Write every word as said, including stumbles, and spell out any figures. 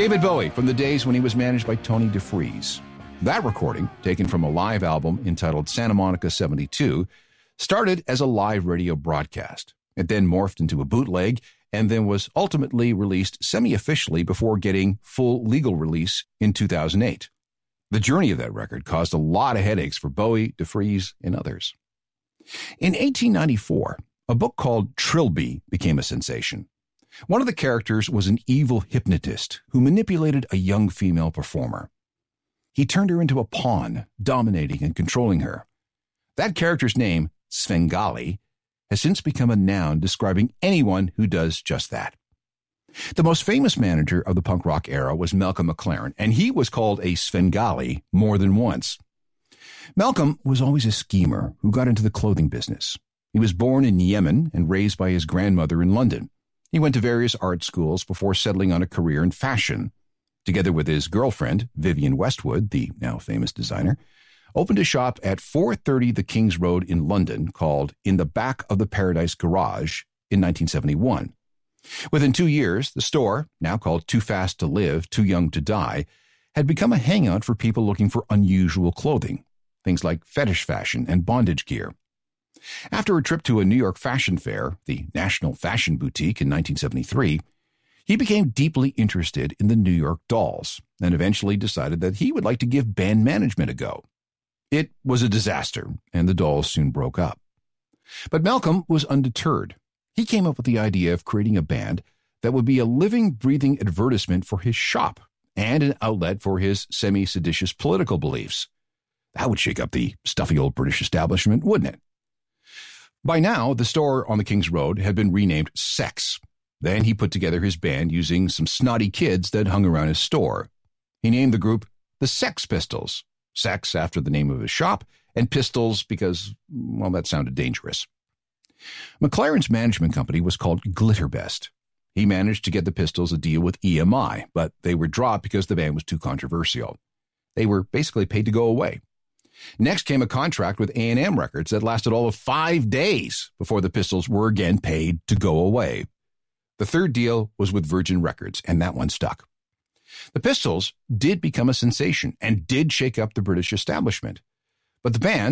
David Bowie from the days when he was managed by Tony DeFries. That recording, taken from a live album entitled Santa Monica seventy-two, started as a live radio broadcast. It then morphed into a bootleg and then was ultimately released semi-officially before getting full legal release in two thousand eight. The journey of that record caused a lot of headaches for Bowie, DeFries, and others. In eighteen ninety-four, a book called Trilby became a sensation. One of the characters was an evil hypnotist who manipulated a young female performer. He turned her into a pawn, dominating and controlling her. That character's name, Svengali, has since become a noun describing anyone who does just that. The most famous manager of the punk rock era was Malcolm McLaren, and he was called a Svengali more than once. Malcolm was always a schemer who got into the clothing business. He was born in Yemen and raised by his grandmother in London. He went to various art schools before settling on a career in fashion. Together with his girlfriend, Vivienne Westwood, the now famous designer, opened a shop at four thirty The King's Road in London called In the Back of the Paradise Garage in nineteen seventy-one. Within two years, the store, now called Too Fast to Live, Too Young to Die, had become a hangout for people looking for unusual clothing, things like fetish fashion and bondage gear. After a trip to a New York fashion fair, the National Fashion Boutique in nineteen seventy-three, he became deeply interested in the New York Dolls and eventually decided that he would like to give band management a go. It was a disaster, and the Dolls soon broke up. But Malcolm was undeterred. He came up with the idea of creating a band that would be a living, breathing advertisement for his shop and an outlet for his semi-seditious political beliefs. That would shake up the stuffy old British establishment, wouldn't it? By now, the store on the King's Road had been renamed Sex. Then he put together his band using some snotty kids that hung around his store. He named the group the Sex Pistols. Sex after the name of his shop, and Pistols because, well, that sounded dangerous. McLaren's management company was called Glitterbest. He managed to get the Pistols a deal with E M I, but they were dropped because the band was too controversial. They were basically paid to go away. Next came a contract with A and M Records that lasted all of five days before the Pistols were again paid to go away. The third deal was with Virgin Records, and that one stuck. The Pistols did become a sensation and did shake up the British establishment. But the band